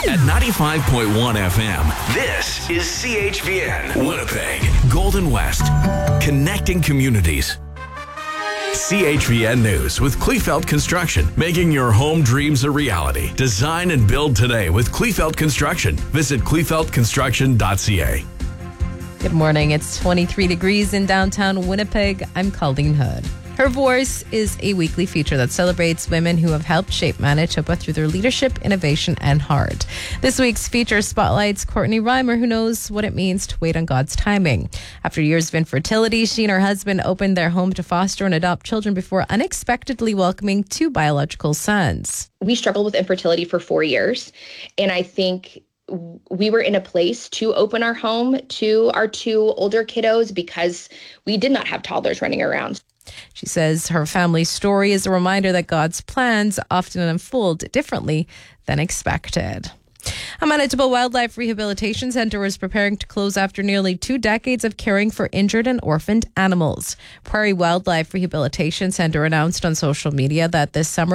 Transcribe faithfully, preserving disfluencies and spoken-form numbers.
At ninety-five point one F M, this is C H V N, Winnipeg, Golden West, connecting communities. C H V N News with Kleefeld Construction, making your home dreams a reality. Design and build today with Kleefeld Construction. Visit kleefeld construction dot c a. Good morning. It's twenty-three degrees in downtown Winnipeg. I'm Colleen Hood. Her Voice is a weekly feature that celebrates women who have helped shape Manitoba through their leadership, innovation, and heart. This week's feature spotlights Courtney Reimer, who knows what it means to wait on God's timing. After years of infertility, she and her husband opened their home to foster and adopt children before unexpectedly welcoming two biological sons. We struggled with infertility for four years, and I think we were in a place to open our home to our two older kiddos because we did not have toddlers running around. She says her family's story is a reminder that God's plans often unfold differently than expected. A Manitoba Wildlife Rehabilitation Centre is preparing to close after nearly two decades of caring for injured and orphaned animals. Prairie Wildlife Rehabilitation Centre announced on social media that this summer